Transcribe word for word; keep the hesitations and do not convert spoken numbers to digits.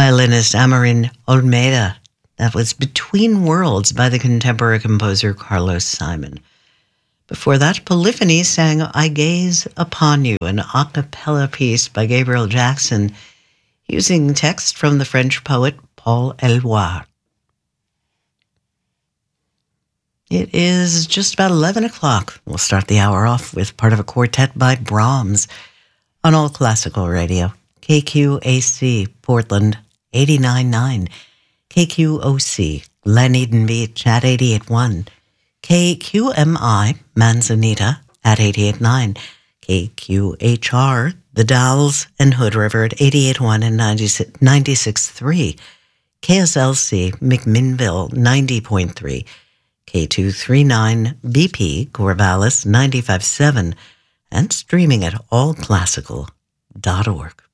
violinist Amarin Olmedo. That was Between Worlds by the contemporary composer Carlos Simon. Before that, Polyphony sang I Gaze Upon You, an a cappella piece by Gabriel Jackson, using text from the French poet Paul Eluard. It is just about eleven o'clock. We'll start the hour off with part of a quartet by Brahms on All Classical Radio. K Q A C, Portland, eighty-nine point nine. K Q O C, Glen Eden Beach at eighty-eight point one. K Q M I, Manzanita at eighty-eight point nine. K Q H R, The Dalles and Hood River at eighty-eight point one and ninety-six point three. K S L C, McMinnville, ninety point three. K two thirty-nine B P, Corvallis, ninety-five point seven. And streaming at all classical dot org.